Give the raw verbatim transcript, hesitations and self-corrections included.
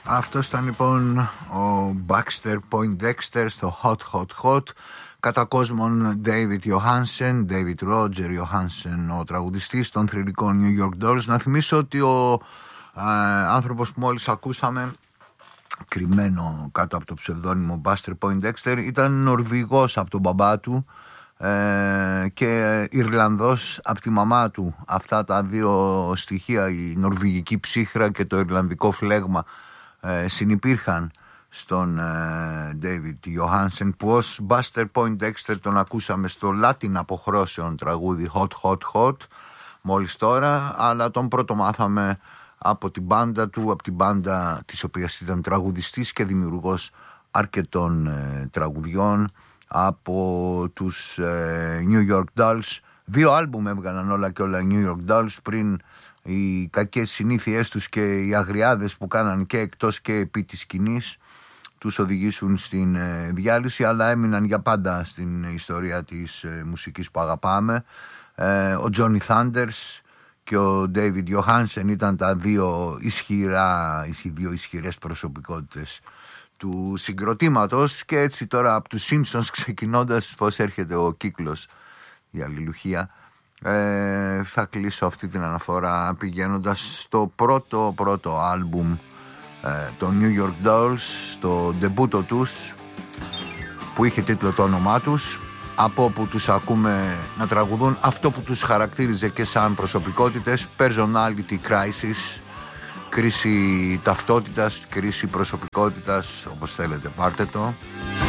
αυτός ήταν λοιπόν ο Baxter Poindexter στο Hot Hot Hot. Κατά κόσμον David Johansen, David Roger Johansen, ο τραγουδιστής των θρυλικών New York Dolls. Να θυμίσω ότι ο ε, άνθρωπος που μόλις ακούσαμε, κρυμμένο κάτω από το ψευδόνυμο Baxter Poindexter, ήταν Νορβηγός από τον μπαμπά του ε, και Ιρλανδός από τη μαμά του. Αυτά τα δύο στοιχεία, η νορβηγική ψύχρα και το ιρλανδικό φλέγμα, ε, συνυπήρχαν στον ε, David Johansen, που ως Baxter Poindexter τον ακούσαμε στο Latin αποχρώσεων τραγούδι Hot Hot Hot μόλις τώρα, αλλά τον πρώτο μάθαμε από την μπάντα του, από την μπάντα της οποίας ήταν τραγουδιστής και δημιουργός αρκετών ε, τραγουδιών, από τους ε, New York Dolls. Δύο άλμπουμ έβγαλαν όλα και όλα New York Dolls πριν οι κακές συνήθειές τους και οι αγριάδες που κάναν και εκτός και επί της σκηνής τους οδηγήσουν στην ε, διάλυση, αλλά έμειναν για πάντα στην ιστορία της ε, μουσικής που αγαπάμε. Ε, ο Johnny Thunders και ο David Johansen ήταν τα δύο ισχυρά, οι δύο ισχυρές προσωπικότητες του συγκροτήματος. Και έτσι τώρα από τους Simpsons ξεκινώντας, πώς έρχεται ο κύκλος, η αλληλουχία, ε, θα κλείσω αυτή την αναφορά πηγαίνοντας στο πρώτο πρώτο άλμπουμ ε, των New York Dolls, στο ντεμπούτο τους που είχε τίτλο το όνομά τους, από όπου τους ακούμε να τραγουδούν αυτό που τους χαρακτήριζε και σαν προσωπικότητες, personality crisis, κρίση ταυτότητας, κρίση προσωπικότητας, όπως θέλετε πάρτε το.